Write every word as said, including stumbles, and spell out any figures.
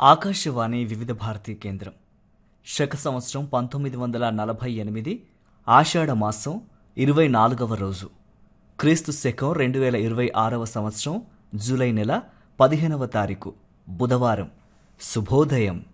ఆకాశవాణి వివిధ భారతీ కేంద్రం. శక సంవత్సరం పంతొమ్మిది వందల నలభై ఎనిమిది ఆషాఢ మాసం ఇరవై నాలుగవ రోజు, క్రీస్తు శకం రెండు వేల ఇరవై ఆరవ సంవత్సరం జూలై నెల పదిహేనవ తారీఖు బుధవారం. శుభోదయం.